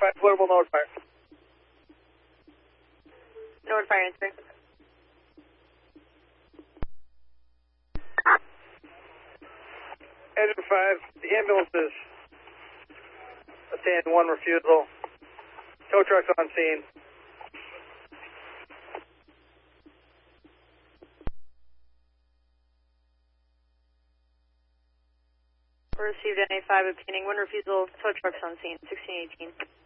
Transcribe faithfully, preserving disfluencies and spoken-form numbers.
five, portable Norwood Fire. Norwood Fire, answer. Engine five, the ambulance is obtained one refusal. Tow truck's on scene. Received N A five obtaining one refusal, tow trucks on scene, sixteen eighteen.